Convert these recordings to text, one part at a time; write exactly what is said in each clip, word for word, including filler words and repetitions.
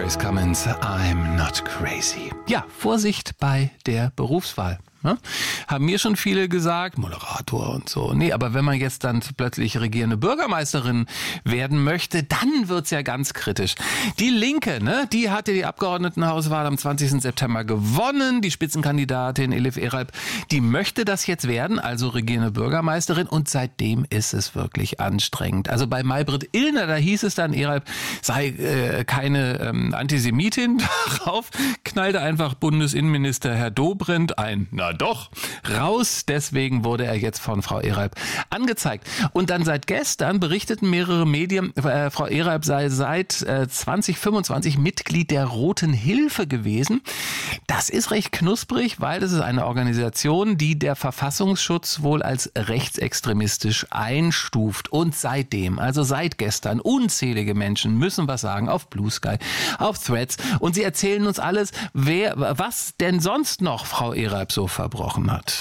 Joyce Cummins, I'm not crazy. Ja, Vorsicht bei der Berufswahl. Ne? Haben mir schon viele gesagt, Moderator und so. Nee, aber wenn man jetzt dann plötzlich regierende Bürgermeisterin werden möchte, dann wird's ja ganz kritisch. Die Linke, ne, die hatte die Abgeordnetenhauswahl am zwanzigsten September gewonnen. Die Spitzenkandidatin Elif Eralp, die möchte das jetzt werden, also regierende Bürgermeisterin. Und seitdem ist es wirklich anstrengend. Also bei Maybrit Illner, da hieß es dann, Eralp sei äh, keine ähm, Antisemitin. Darauf knallte einfach Bundesinnenminister Herr Dobrindt ein. Na doch, raus. Deswegen wurde er jetzt von Frau Eralp angezeigt. Und dann seit gestern berichteten mehrere Medien, äh, Frau Eralp sei seit äh, zwanzig fünfundzwanzig Mitglied der Roten Hilfe gewesen. Das ist recht knusprig, weil das ist eine Organisation, die der Verfassungsschutz wohl als rechtsextremistisch einstuft. Und seitdem, also seit gestern, unzählige Menschen müssen was sagen auf Blue Sky, auf Threads. Und sie erzählen uns alles, wer, was denn sonst noch Frau Eralp so verbrochen hat.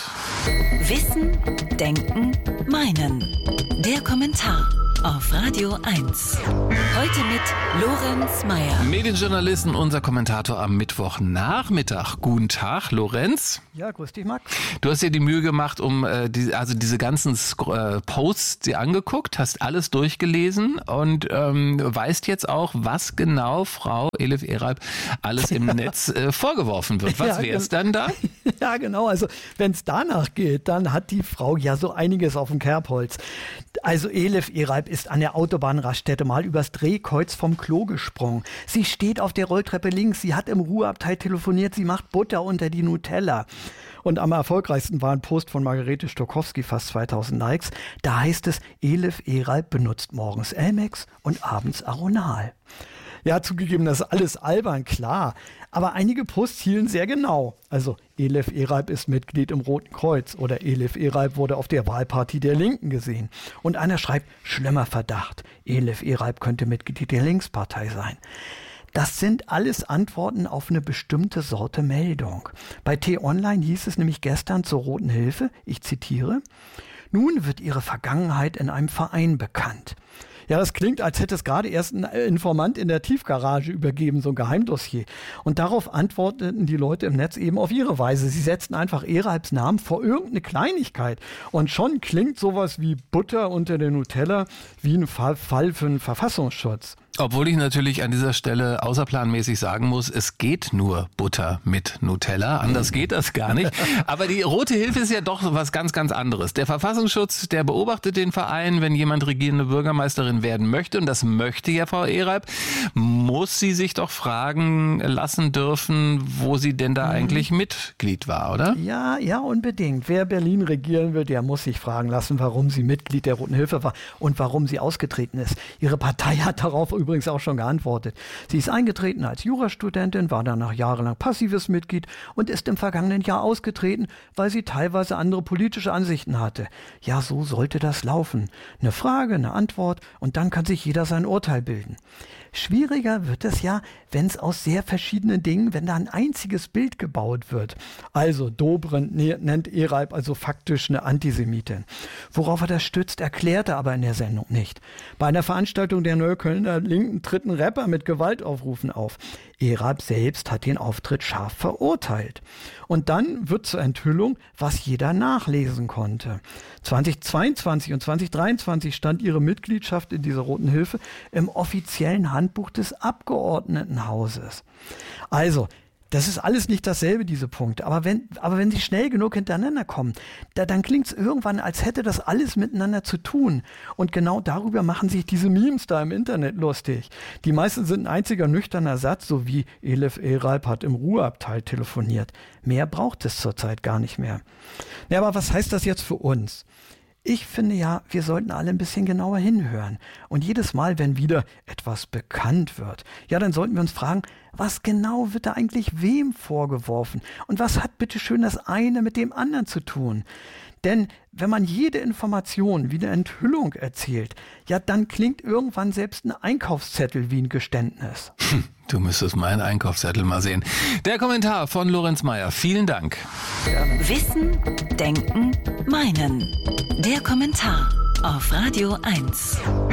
Wissen, Denken, Meinen. Der Kommentar auf Radio eins. Heute mit Lorenz Meyer. Medienjournalisten, unser Kommentator am Mittwochnachmittag. Guten Tag, Lorenz. Ja, grüß dich, Max. Du hast dir die Mühe gemacht, um äh, die, also diese ganzen äh, Posts dir angeguckt, hast alles durchgelesen und ähm, weißt jetzt auch, was genau Frau Elif Eralp alles im Netz äh, vorgeworfen wird. Was Ja, wäre es dann da? Ja, genau. Also wenn es danach geht, dann hat die Frau ja so einiges auf dem Kerbholz. Also Elif Eralp ist an der Autobahnraststätte mal übers Drehkreuz vom Klo gesprungen. Sie steht auf der Rolltreppe links, sie hat im Ruheabteil telefoniert, sie macht Butter unter die Nutella. Und am erfolgreichsten war ein Post von Margarete Stokowski, fast zweitausend Likes. Da heißt es, Elif Eralp benutzt morgens Elmex und abends Aronal. Ja, zugegeben, das ist alles albern, klar. Aber einige Posts hielten sehr genau. Also Elif Eralp ist Mitglied im Roten Kreuz oder Elif Eralp wurde auf der Wahlparty der Linken gesehen. Und einer schreibt, schlimmer Verdacht, Elif Eralp könnte Mitglied der Linkspartei sein. Das sind alles Antworten auf eine bestimmte Sorte Meldung. Bei T-Online hieß es nämlich gestern zur Roten Hilfe, ich zitiere, nun wird ihre Vergangenheit in einem Verein bekannt. Ja, das klingt, als hätte es gerade erst ein Informant in der Tiefgarage übergeben, so ein Geheimdossier. Und darauf antworteten die Leute im Netz eben auf ihre Weise. Sie setzten einfach Eralps Namen vor irgendeine Kleinigkeit. Und schon klingt sowas wie Butter unter der Nutella wie ein Fall für einen Verfassungsschutz. Obwohl ich natürlich an dieser Stelle außerplanmäßig sagen muss, es geht nur Butter mit Nutella. Anders geht das gar nicht. Aber die Rote Hilfe ist ja doch was ganz, ganz anderes. Der Verfassungsschutz, der beobachtet den Verein, wenn jemand regierende Bürgermeisterin werden möchte. Und das möchte ja Frau Eralp. Muss sie sich doch fragen lassen dürfen, wo sie denn da eigentlich Mitglied war, oder? Ja, ja, unbedingt. Wer Berlin regieren will, der muss sich fragen lassen, warum sie Mitglied der Roten Hilfe war und warum sie ausgetreten ist. Ihre Partei hat darauf übrigens auch schon geantwortet. Sie ist eingetreten als Jurastudentin, war danach jahrelang passives Mitglied und ist im vergangenen Jahr ausgetreten, weil sie teilweise andere politische Ansichten hatte. Ja, so sollte das laufen. Eine Frage, eine Antwort und dann kann sich jeder sein Urteil bilden. Schwieriger wird es ja, wenn es aus sehr verschiedenen Dingen, wenn da ein einziges Bild gebaut wird. Also Dobrindt nennt Eralp also faktisch eine Antisemitin. Worauf er das stützt, erklärt er aber in der Sendung nicht. Bei einer Veranstaltung der Neuköllner Linken tritt ein Rapper mit Gewaltaufrufen auf. Eralp selbst hat den Auftritt scharf verurteilt. Und dann wird zur Enthüllung, was jeder nachlesen konnte. zweitausendzweiundzwanzig und zweitausenddreiundzwanzig stand ihre Mitgliedschaft in dieser Roten Hilfe im offiziellen Handbuch des Abgeordnetenhauses. Also, das ist alles nicht dasselbe, diese Punkte. Aber wenn, aber wenn sie schnell genug hintereinander kommen, da, dann klingt es irgendwann, als hätte das alles miteinander zu tun. Und genau darüber machen sich diese Memes da im Internet lustig. Die meisten sind ein einziger nüchterner Satz, so wie Elif Eralp hat im Ruheabteil telefoniert. Mehr braucht es zurzeit gar nicht mehr. Ja, aber was heißt das jetzt für uns? Ich finde ja, wir sollten alle ein bisschen genauer hinhören. Und jedes Mal, wenn wieder etwas bekannt wird, ja, dann sollten wir uns fragen, was genau wird da eigentlich wem vorgeworfen? Und was hat bitte schön das eine mit dem anderen zu tun? Denn wenn man jede Information wie eine Enthüllung erzählt, ja, dann klingt irgendwann selbst ein Einkaufszettel wie ein Geständnis. Hm, du müsstest meinen Einkaufszettel mal sehen. Der Kommentar von Lorenz Meyer. Vielen Dank. Gerne. Wissen, Denken, Meinen. Der Kommentar auf Radio eins.